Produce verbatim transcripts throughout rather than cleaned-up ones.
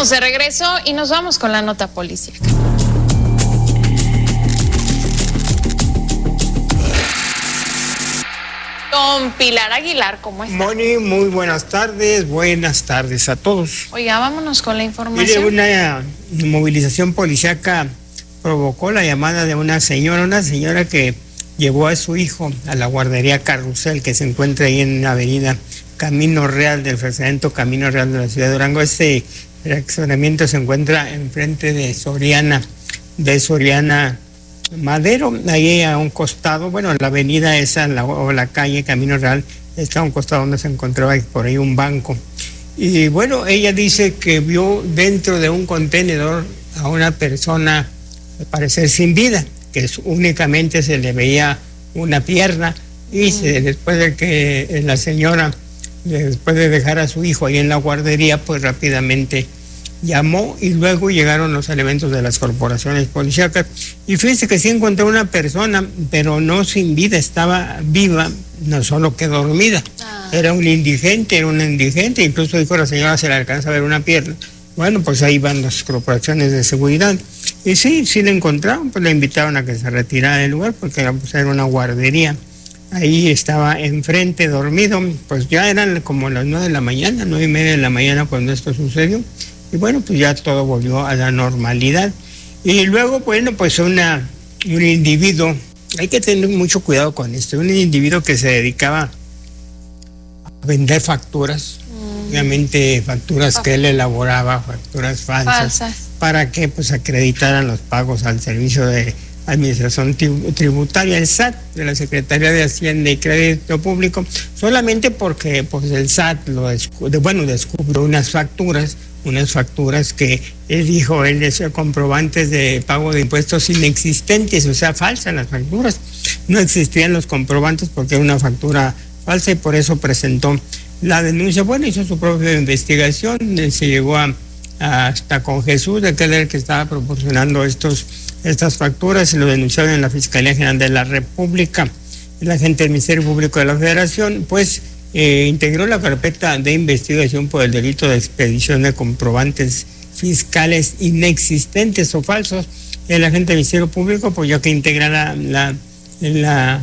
Estamos de regreso y nos vamos con la nota policíaca. Don Pilar Aguilar, ¿cómo está? Moni, muy buenas tardes, buenas tardes a todos. Oiga, vámonos con la información. Mire, una movilización policíaca provocó la llamada de una señora, una señora que llevó a su hijo a la guardería Carrusel, que se encuentra ahí en la avenida Camino Real, del fraccionamiento Camino Real de la ciudad de Durango. Este fraccionamiento se encuentra enfrente de Soriana, de Soriana Madero, ahí a un costado, bueno, la avenida esa, la, o la calle Camino Real, está a un costado donde se encontraba por ahí un banco. Y bueno, ella dice que vio dentro de un contenedor a una persona, al parecer sin vida, que únicamente se le veía una pierna, y mm. se, después de que la señora, después de dejar a su hijo ahí en la guardería, pues rápidamente llamó y luego llegaron los elementos de las corporaciones policíacas. Y fíjense que sí encontró una persona, pero no sin vida, estaba viva, no solo que dormida. Ah. Era un indigente, era un indigente, incluso dijo la señora, se le alcanza a ver una pierna. Bueno, pues ahí van las corporaciones de seguridad. Y sí, sí le encontraron, pues le invitaron a que se retirara del lugar porque pues, era una guardería. Ahí estaba enfrente, dormido, pues ya eran como las nueve de la mañana, nueve y media de la mañana cuando esto sucedió. Y bueno, pues ya todo volvió a la normalidad. Y luego, bueno, pues una, un individuo, hay que tener mucho cuidado con esto, un individuo que se dedicaba a vender facturas, mm. obviamente facturas oh. que él elaboraba, facturas falsas, falsas, para que pues acreditaran los pagos al servicio de Administración Tributaria, el S A T, de la Secretaría de Hacienda y Crédito Público, solamente porque pues el S A T lo descubrió, bueno, descubrió unas facturas, unas facturas que él dijo, él decía comprobantes de pago de impuestos inexistentes, o sea, falsas las facturas. No existían los comprobantes porque era una factura falsa y por eso presentó la denuncia. Bueno, hizo su propia investigación, se llegó a, a, hasta con Jesús, de aquel el que estaba proporcionando estos, estas facturas, se lo denunciaron en la Fiscalía General de la República. El agente del Ministerio Público de la Federación, pues, Eh, integró la carpeta de investigación por el delito de expedición de comprobantes fiscales inexistentes o falsos. El agente del Ministerio Público, pues ya que integra la la la,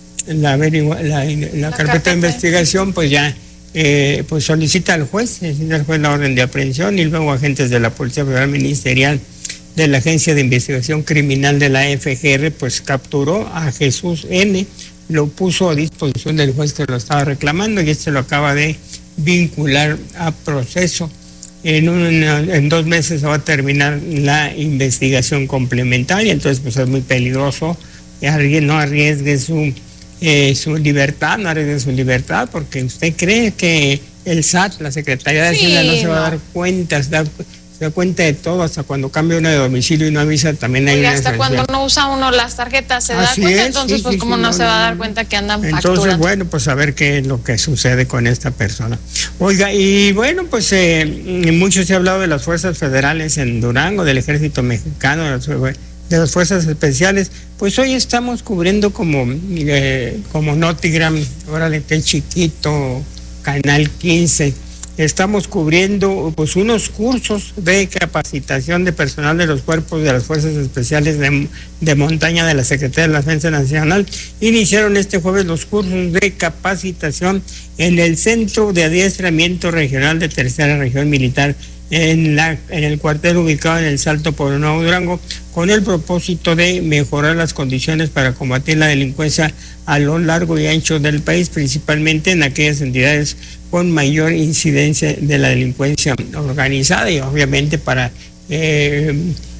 la, la, la, la carpeta, carpeta de investigación, pues ya eh, pues solicita al juez, solicita al juez la orden de aprehensión y luego agentes de la Policía Federal Ministerial de la Agencia de Investigación Criminal de la F G R, pues capturó a Jesús N., lo puso a disposición del juez que lo estaba reclamando y este lo acaba de vincular a proceso. En, una, en dos meses se va a terminar la investigación complementaria, entonces pues es muy peligroso, no arriesgue su, eh, su libertad, no arriesgue su libertad, porque usted cree que el S A T, la Secretaría de Hacienda, sí, no se no. va a dar cuenta, se da, se da cuenta de todo, hasta cuando cambia uno de domicilio y no avisa, también hay Oiga, una hasta infracción. Cuando no usa uno las tarjetas se Así da cuenta, es, entonces sí, pues sí, cómo sí, no, no se va a dar no. cuenta que andan Entonces, facturando. bueno, pues a ver qué es lo que sucede con esta persona. Oiga, y bueno, pues eh, mucho se ha hablado de las fuerzas federales en Durango, del ejército mexicano, de las, de las fuerzas especiales. Pues hoy estamos cubriendo como, eh, como Notigram, órale, qué chiquito, Canal quince. Estamos cubriendo pues unos cursos de capacitación de personal de los cuerpos de las Fuerzas Especiales de, de Montaña de la Secretaría de la Defensa Nacional. Iniciaron este jueves los cursos de capacitación en el Centro de Adiestramiento Regional de Tercera Región Militar en, la, en el cuartel ubicado en el Salto Pueblo Nuevo Durango, con el propósito de mejorar las condiciones para combatir la delincuencia a lo largo y ancho del país, principalmente en aquellas entidades con mayor incidencia de la delincuencia organizada y obviamente para eh,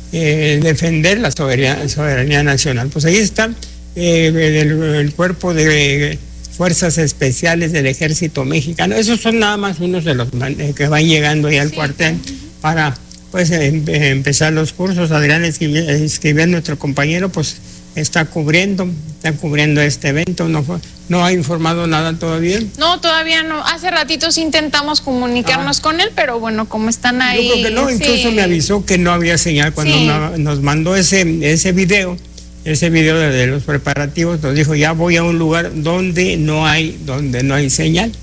eh, defender la soberanía, soberanía nacional. Pues ahí está eh, el, el cuerpo de Fuerzas Especiales del Ejército Mexicano. Esos son nada más unos de los eh, que van llegando ahí al sí. cuartel para pues eh, empezar los cursos. Adrián Esquivel, nuestro compañero, pues está cubriendo, está cubriendo este evento. No, no ha informado nada todavía. No, todavía no. Hace ratitos intentamos comunicarnos ah. con él, pero bueno, como están ahí. Yo creo que no, incluso sí. me avisó que no había señal cuando sí. nos, nos mandó ese, ese video, ese video de, de los preparativos. Nos dijo, ya voy a un lugar donde no hay, donde no hay señal. Uh-huh.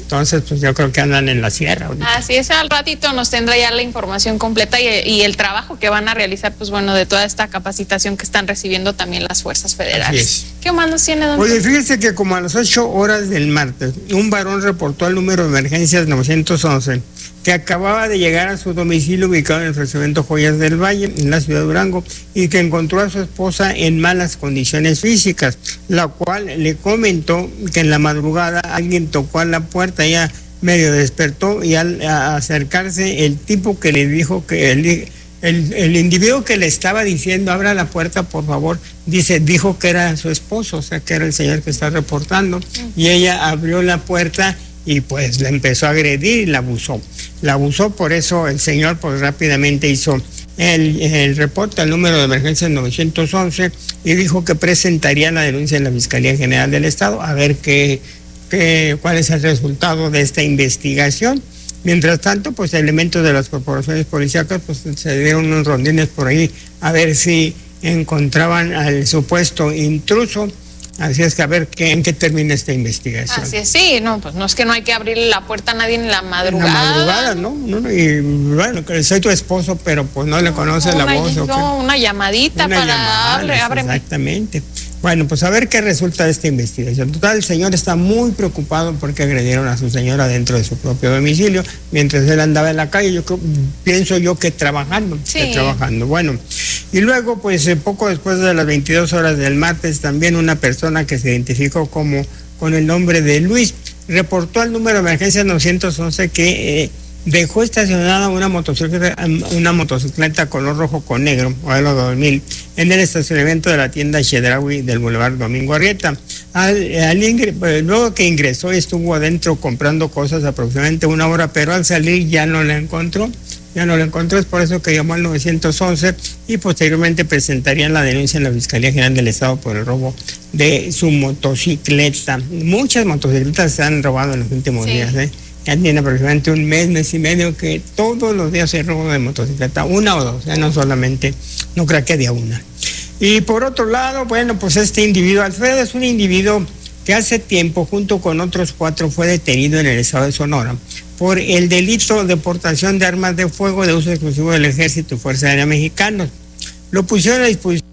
Entonces, pues yo creo que andan en la sierra ahorita. Así es, al ratito nos tendrá ya la información completa y, y el trabajo que van a realizar, pues bueno, de toda esta capacitación que están recibiendo también las fuerzas federales. Así es. ¿Qué más nos tiene, don? Oye, fíjese que como a las ocho horas del martes, un varón reportó al número de emergencias novecientos once que acababa de llegar a su domicilio ubicado en el fraccionamiento Joyas del Valle, en la ciudad de Durango, y que encontró a su esposa en malas condiciones físicas, la cual le comentó que en la madrugada alguien tocó a la puerta, ella medio despertó y al acercarse el tipo que le dijo que el, el, el individuo que le estaba diciendo abra la puerta por favor, dice, dijo que era su esposo, o sea que era el señor que está reportando, uh-huh. Y ella abrió la puerta y pues le empezó a agredir y la abusó. La abusó, por eso el señor pues rápidamente hizo el, el reporte al número de emergencias novecientos once y dijo que presentaría la denuncia en la Fiscalía General del Estado a ver qué, qué, cuál es el resultado de esta investigación. Mientras tanto, pues elementos de las corporaciones policíacas pues se dieron unos rondines por ahí a ver si encontraban al supuesto intruso. Así es que a ver qué, en qué termina esta investigación. Así es, sí, no, pues no es que no hay que abrirle la puerta a nadie en la madrugada. En la madrugada, ¿no? no, no y bueno, que soy tu esposo, pero pues no le conoces no, la una, voz. No, ¿o qué? una llamadita una para llamada, abre, ábreme. Exactamente. Bueno, pues a ver qué resulta de esta investigación. Total, el señor está muy preocupado porque agredieron a su señora dentro de su propio domicilio, mientras él andaba en la calle, yo creo, pienso yo que trabajando, sí. que trabajando. Bueno, y luego, pues eh, poco después de las veintidós horas del martes, también una persona que se identificó como con el nombre de Luis, reportó al número de emergencia novecientos once que eh, dejó estacionada una motocicleta, una motocicleta color rojo con negro, modelo dos mil, en el estacionamiento de la tienda Chedraui del Boulevard Domingo Arrieta. Al, al ingre, luego que ingresó estuvo adentro comprando cosas aproximadamente una hora, pero al salir ya no la encontró. Ya no lo encontró, es por eso que llamó al novecientos once y posteriormente presentarían la denuncia en la Fiscalía General del Estado por el robo de su motocicleta. Muchas motocicletas se han robado en los últimos sí. días, ¿eh? Ya tiene aproximadamente un mes, mes y medio que todos los días se robo de motocicleta, una o dos, ¿eh? No solamente, no creo que de una. Y por otro lado, bueno, pues este individuo, Alfredo, es un individuo que hace tiempo, junto con otros cuatro, fue detenido en el estado de Sonora por el delito de portación de armas de fuego de uso exclusivo del Ejército y Fuerza Aérea Mexicanos. Lo pusieron a disposición.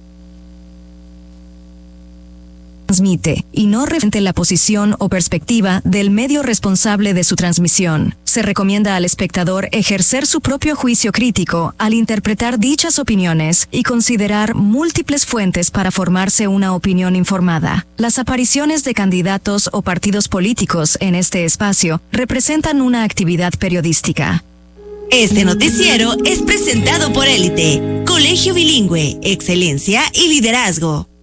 Transmite y no represente la posición o perspectiva del medio responsable de su transmisión. Se recomienda al espectador ejercer su propio juicio crítico al interpretar dichas opiniones y considerar múltiples fuentes para formarse una opinión informada. Las apariciones de candidatos o partidos políticos en este espacio representan una actividad periodística. Este noticiero es presentado por Élite, Colegio Bilingüe, Excelencia y Liderazgo.